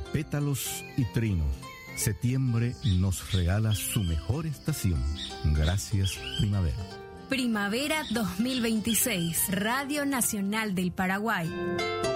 pétalos y trinos, septiembre nos regala su mejor estación. Gracias, primavera. Primavera 2026, Radio Nacional del Paraguay.